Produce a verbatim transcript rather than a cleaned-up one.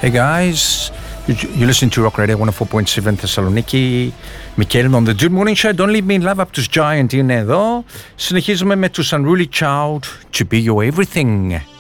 Hey guys, you, you listen to Rock Radio εκατόν τέσσερα κόμμα επτά Θεσσαλονίκη. Μικέλ on the Good Morning Show. Don't Leave Me in Love από τους Giant είναι εδώ. Συνεχίζουμε με τους Unruly Child, To Be Your Everything.